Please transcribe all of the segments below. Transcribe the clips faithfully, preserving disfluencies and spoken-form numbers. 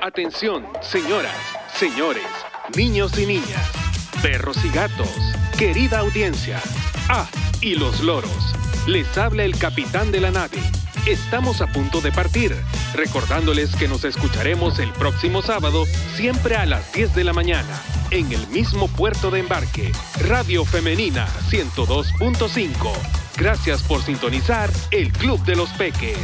Atención, señoras, señores, niños y niñas, perros y gatos, querida audiencia. Ah, y los loros. Les habla el capitán de la nave. Estamos a punto de partir, recordándoles que nos escucharemos el próximo sábado, siempre a las diez de la mañana, en el mismo puerto de embarque, Radio Femenina ciento dos punto cinco. Gracias por sintonizar el Club de los Peques.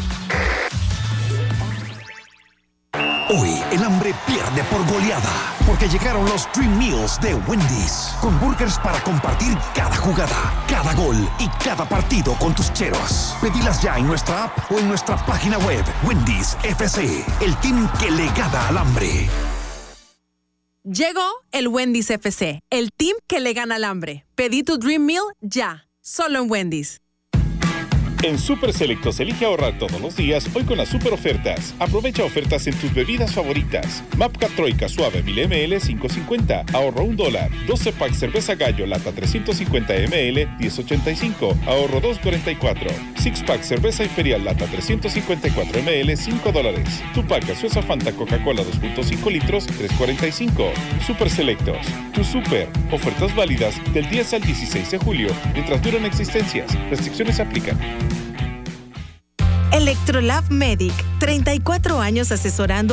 Hoy el hambre pierde por goleada, porque llegaron los Dream Meals de Wendy's, con burgers para compartir cada jugada, cada gol y cada partido con tus cheros. Pedilas ya en nuestra app o en nuestra página web. Wendy's F C, el team que le gana al hambre. Llegó el Wendy's F C, el team que le gana al hambre. Pedí tu Dream Meal ya, solo en Wendy's. En Super Selectos elige ahorrar todos los días, hoy con las super ofertas. Aprovecha ofertas en tus bebidas favoritas. Mapca Troika Suave mil mililitros, cinco cincuenta, ahorro un dólar. doce pack cerveza Gallo, lata trescientos cincuenta mililitros, diez ochenta y cinco, ahorro dos cuarenta y cuatro. Six pack cerveza Imperial, lata trescientos cincuenta y cuatro mililitros, cinco dólares. Tupac gaseosa Fanta Coca-Cola dos punto cinco litros, tres cuarenta y cinco. Super Selectos, tu super. Ofertas válidas del diez al dieciséis de julio, mientras duran existencias. Restricciones aplican. Electrolab Medic, treinta y cuatro años asesorando